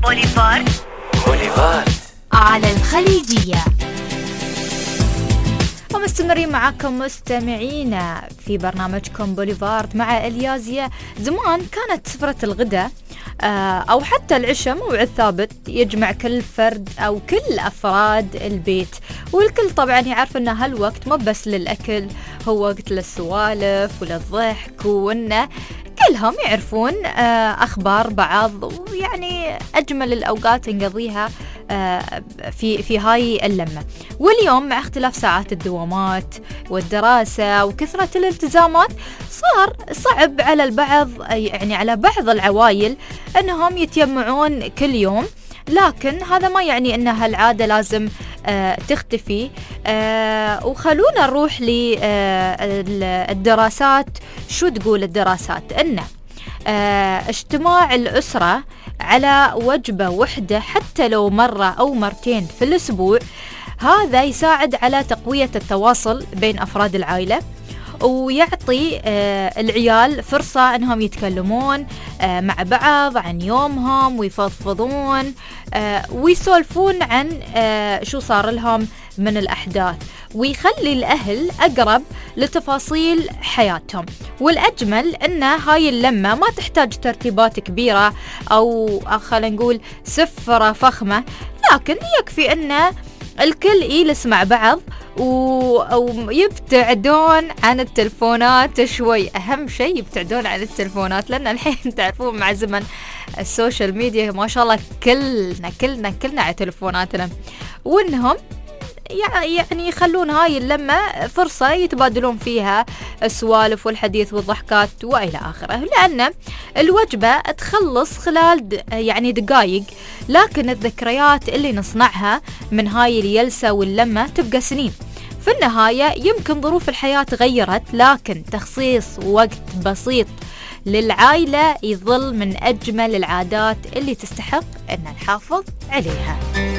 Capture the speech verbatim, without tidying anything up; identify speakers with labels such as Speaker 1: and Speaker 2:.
Speaker 1: بوليفارد بوليفارد على الخليجية. ومستمرين معاكم مستمعينا في برنامجكم بوليفارد مع اليازية. زمان كانت سفرة الغداء أو حتى العشاء موعد ثابت يجمع كل فرد أو كل أفراد البيت، والكل طبعا يعرف أن هالوقت مو بس للأكل، هو وقت للسوالف وللضحك، وأنه كلهم يعرفون أخبار بعض، ويعني أجمل الأوقات نقضيها في في هاي اللمة. واليوم مع اختلاف ساعات الدوامات والدراسة وكثرة الالتزامات صار صعب على البعض، يعني على بعض العوائل أنهم يتجمعون كل يوم، لكن هذا ما يعني أن هالعادة لازم آه تختفي. آه وخلونا نروح للدراسات. آه شو تقول الدراسات؟ أن آه اجتماع الأسرة على وجبة واحدة حتى لو مرة أو مرتين في الأسبوع، هذا يساعد على تقوية التواصل بين أفراد العائلة، ويعطي آه العيال فرصة أنهم يتكلمون آه مع بعض عن يومهم ويفضفضون آه ويسولفون عن آه شو صار لهم من الأحداث، ويخلي الأهل أقرب لتفاصيل حياتهم. والأجمل أن هاي اللمة ما تحتاج ترتيبات كبيرة أو خلينا نقول سفرة فخمة، لكن يكفي أن الكل يجلس مع بعض ويبتعدون عن التلفونات شوي. أهم شيء يبتعدون عن التلفونات، لأن الحين تعرفون مع زمن السوشيال ميديا ما شاء الله كلنا كلنا كلنا على تلفوناتنا، وإنهم يعني يخلون هاي اللمة فرصة يتبادلون فيها السوالف والحديث والضحكات وإلى آخره، لأن الوجبة تخلص خلال يعني دقايق، لكن الذكريات اللي نصنعها من هاي الجلسة واللمة تبقى سنين. في النهاية يمكن ظروف الحياة تغيرت، لكن تخصيص وقت بسيط للعائلة يظل من أجمل العادات اللي تستحق أن نحافظ عليها.